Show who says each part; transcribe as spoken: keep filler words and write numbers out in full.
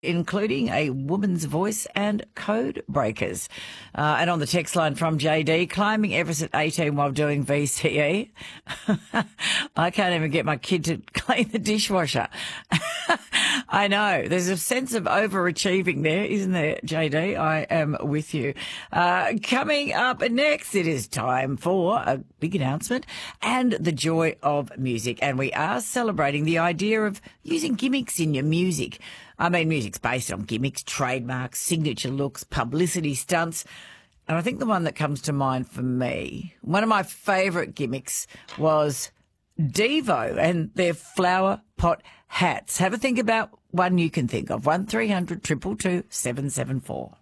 Speaker 1: including a woman's voice and code breakers. Uh, and on the text line from J D, climbing Everest at eighteen while doing V C E. I can't even get my kid to clean the dishwasher. I know. There's a sense of overachieving there, isn't there, J D? I am with you. Uh, coming up next, it is time for a big announcement and the joy of music. And we are celebrating the idea of using gimmicks in your music. I mean, music's based on gimmicks, trademarks, signature looks, publicity stunts. And I think the one that comes to mind for me, one of my favourite gimmicks was Devo and their flower pot hats. Have a think about one you can think of. one three hundred two two two seven seven four.